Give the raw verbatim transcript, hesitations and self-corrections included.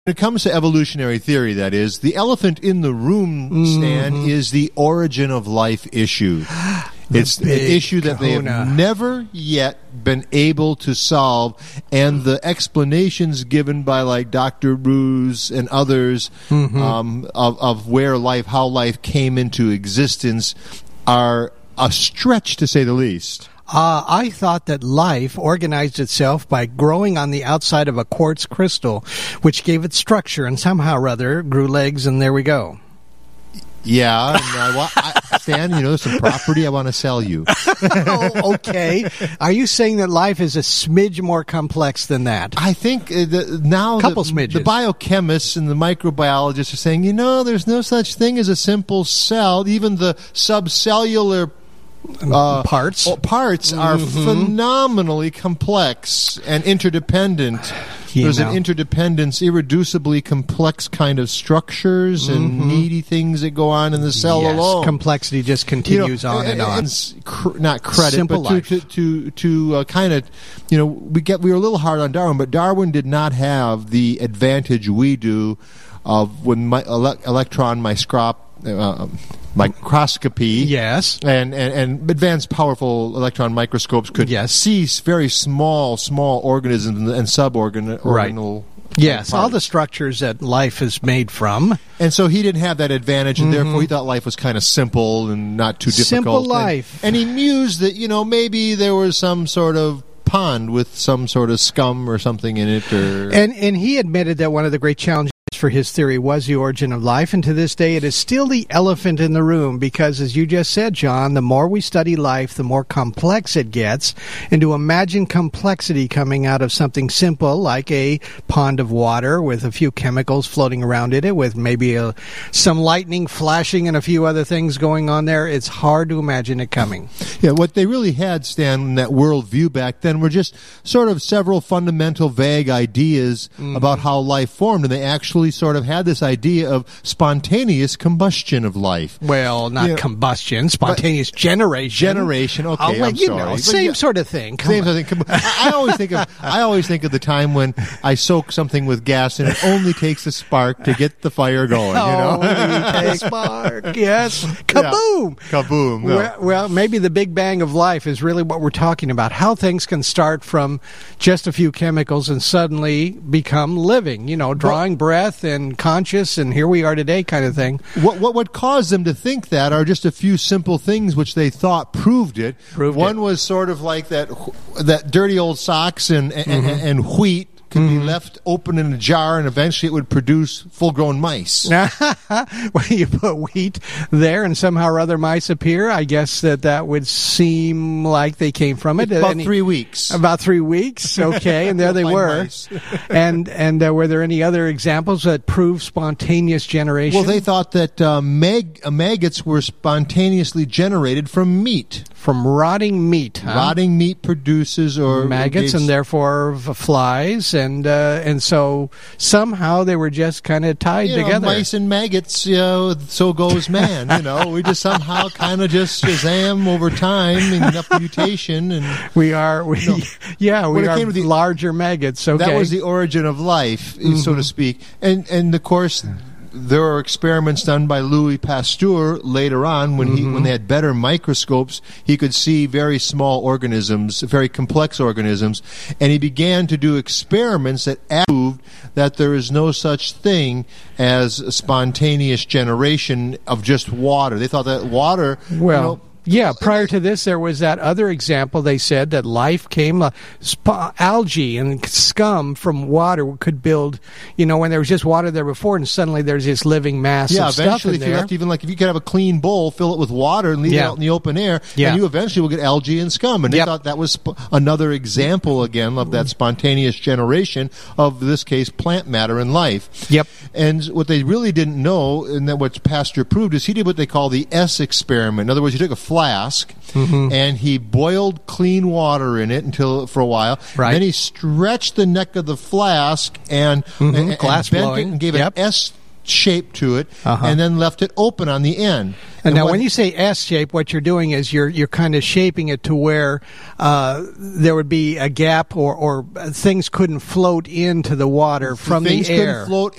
When it comes to evolutionary theory, that is, the elephant in the room, Stan, mm-hmm. is the origin of life issue. It's an issue that they have never yet been able to solve, and the explanations given by like Doctor Ruse and others mm-hmm. um, of, of where life, how life came into existence, are a stretch to say the least. Uh, I thought that life organized itself by growing on the outside of a quartz crystal, which gave it structure and somehow or other grew legs, and there we go. Yeah, and I, wa- I, Stan, you know, there's some property I want to sell you. Oh, okay. Are you saying that life is a smidge more complex than that? I think uh, the, now Couple the, smidges. the biochemists and the microbiologists are saying, you know, there's no such thing as a simple cell. Even the subcellular Uh, parts parts are mm-hmm. phenomenally complex and interdependent. You There's know. an interdependence, irreducibly complex kind of structures mm-hmm. and needy things that go on in the cell yes. alone. Complexity just continues you know, on and on. Cr- not credit, Simple but to life. to to, to uh, kind of, you know, we get we were a little hard on Darwin, but Darwin did not have the advantage we do of when my ele- electron microscop. Uh, microscopy yes and, and and advanced powerful electron microscopes could yes. see very small small organisms and suborganal right. yes parts. All the structures that life is made from, and so he didn't have that advantage, and mm-hmm. therefore he thought life was kind of simple and not too difficult. Simple life. And, and he mused that, you know, maybe there was some sort of pond with some sort of scum or something in it, or and and he admitted that one of the great challenges for his theory was the origin of life, and to this day it is still the elephant in the room, because as you just said, John, the more we study life, the more complex it gets, and to imagine complexity coming out of something simple like a pond of water with a few chemicals floating around in it, with maybe a, some lightning flashing and a few other things going on there, it's hard to imagine it coming. Yeah, what they really had, Stan, in that worldview back then were just sort of several fundamental vague ideas mm-hmm. about how life formed, and they actually sort of had this idea of spontaneous combustion of life. Well, not you know, combustion, spontaneous generation. Generation, okay, oh, well, I'm you sorry. Know, but same yeah, sort of thing. Come same sort of thing. I, I always think of I always think of the time when I soak something with gas and it only takes a spark to get the fire going. You know, a spark. Yes, kaboom, yeah. kaboom. No. Well, well, maybe the Big Bang of life is really what we're talking about. How things can start from just a few chemicals and suddenly become living. You know, drawing but, breath and conscious, and here we are today, kind of thing. What what what caused them to think that are just a few simple things which they thought proved it. Proved One it. was sort of like that that dirty old socks and and, mm-hmm. and, and wheat could mm-hmm. be left open in a jar, and eventually it would produce full-grown mice. Well, you put wheat there, and somehow or other mice appear. I guess that that would seem like they came from it. About any, three weeks. About three weeks, okay, and there they were. and and uh, were there any other examples that prove spontaneous generation? Well, they thought that uh, mag- uh, maggots were spontaneously generated from meat. From rotting meat. Huh? Rotting meat produces or maggots, and therefore flies. And uh, and so somehow they were just kind of tied you know, together. Mice and maggots, you know, so goes man. You know, we just somehow kind of just Shazam over time and enough mutation, and we are, we, you know, yeah, we are the, larger maggots. Okay, that was the origin of life, mm-hmm. so to speak, and and of course. There were experiments done by Louis Pasteur later on when he mm-hmm. when they had better microscopes. He could see very small organisms, very complex organisms, and he began to do experiments that proved that there is no such thing as spontaneous generation of just water. They thought that water, well. You know, Yeah, prior to this, there was that other example. They said that life came, uh, sp- algae and scum from water could build, you know, when there was just water there before, and suddenly there's this living mass yeah, of stuff eventually, in if you there. left even like if you could have a clean bowl, fill it with water, and leave yeah. it out in the open air, yeah. and you eventually will get algae and scum. And they yep. thought that was sp- another example, again, of that spontaneous generation of, this case, plant matter and life. Yep. And what they really didn't know, and that what Pasteur proved, is he did what they call the S experiment. In other words, he took a flask, mm-hmm. and he boiled clean water in it until for a while. Right. Then he stretched the neck of the flask and, mm-hmm. and, glass and bent blowing. it and gave yep. an S shape to it, uh-huh. and then left it open on the end. And, and now, what, when you say S shape, what you're doing is you're you're kind of shaping it to where uh, there would be a gap, or, or things couldn't float into the water from things the air. Couldn't float